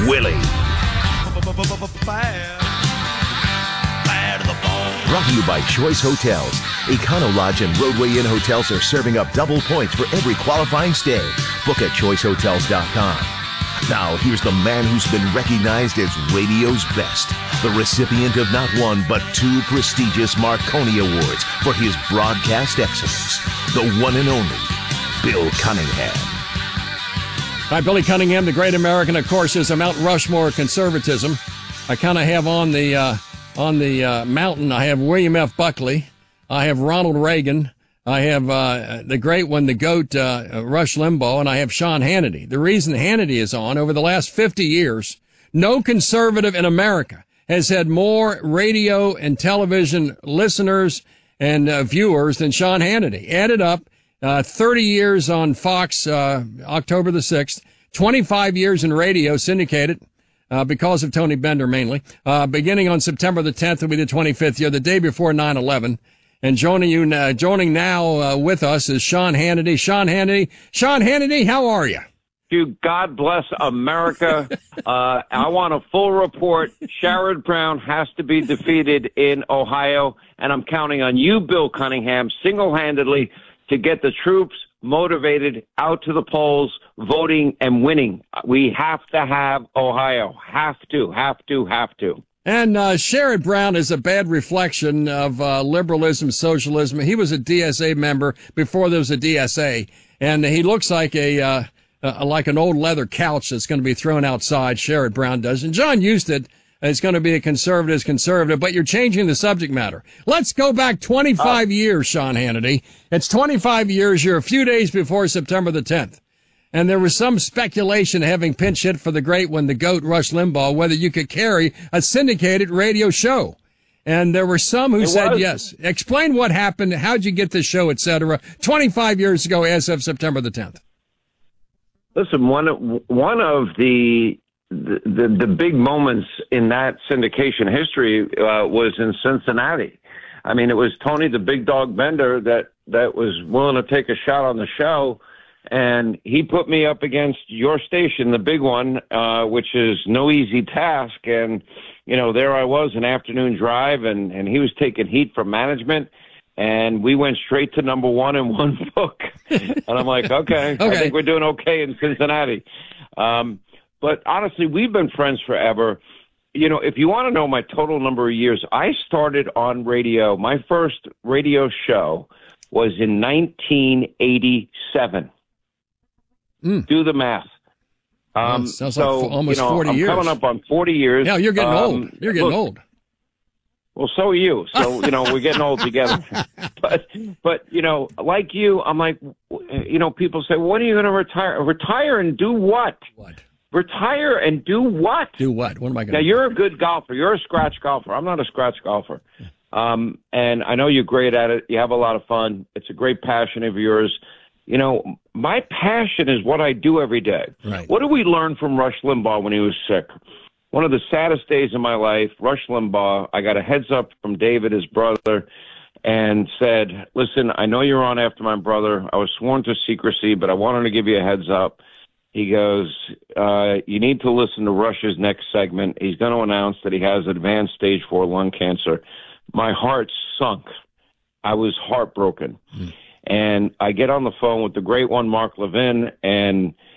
Willie. Brought to you by Choice Hotels. Econo Lodge and Roadway Inn hotels are serving up double points for every qualifying stay. Book at choicehotels.com. Now, here's the man who's been recognized as radio's best, the recipient of not one but 2 prestigious Marconi Awards for his broadcast excellence, the one and only Bill Cunningham. Hi, Billy Cunningham, the great American, of course, is a Mount Rushmore of conservatism. I kind of have on the mountain, I have William F. Buckley, I have Ronald Reagan, I have the great one, the GOAT, Rush Limbaugh, and I have Sean Hannity. The reason Hannity is on, over the last 50 years, no conservative in America has had more radio and television listeners and viewers than Sean Hannity. Added up, 30 years on Fox, October the 6th, 25 years in radio, syndicated, because of Tony Bender mainly, beginning on September the 10th will be the 25th year, the day before 9/11. And joining now with us is Sean Hannity. Sean Hannity, how are you? God bless America. I want a full report. Sherrod Brown has to be defeated in Ohio, and I'm counting on you, Bill Cunningham, single-handedly to get the troops motivated out to the polls, voting and winning. We have to have Ohio. Have to. And Sherrod Brown is a bad reflection of liberalism, socialism. He was a DSA member before there was a DSA, and he looks like like an old leather couch that's going to be thrown outside. Sherrod Brown does, and John Husted is going to be a conservative. But you're changing the subject matter. Let's go back 25 years, Sean Hannity. It's 25 years. You're a few days before September the 10th. And there was some speculation, having pinch hit for the great one, the GOAT, Rush Limbaugh, whether you could carry a syndicated radio show. And there were some who said yes. Explain what happened, how'd you get this show, et cetera, 25 years ago as of September the 10th. Listen, one of the big moments in that syndication history was in Cincinnati. I mean, it was Tony the Big Dog Bender that was willing to take a shot on the show. And he put me up against your station, the big one, which is no easy task. And, you know, there I was, an afternoon drive, and he was taking heat from management. And we went straight to number 1 in one book. And I'm like, okay, I think we're doing okay in Cincinnati. But honestly, we've been friends forever. You know, if you want to know my total number of years, I started on radio. My first radio show was in 1987. Do the math. Sounds like almost 40 years. I'm coming up on 40 years. Yeah, you're getting old. You're getting old. Well, so are you. So, you know, we're getting old together. But, you know, like you, I'm like, you know, people say, when are you going to retire? Retire and do what? What? Retire and do what? Do what? What am I going to do? Now, you're a good golfer. You're a scratch golfer. I'm not a scratch golfer. And I know you're great at it. You have a lot of fun. It's a great passion of yours. You know, my passion is what I do every day. Right. What did we learn from Rush Limbaugh when he was sick? One of the saddest days of my life, Rush Limbaugh, I got a heads up from David, his brother, and said, listen, I know you're on after my brother. I was sworn to secrecy, but I wanted to give you a heads up. He goes, you need to listen to Rush's next segment. He's going to announce that he has advanced stage 4 lung cancer. My heart sunk. I was heartbroken. And I get on the phone with the great one, Mark Levin, and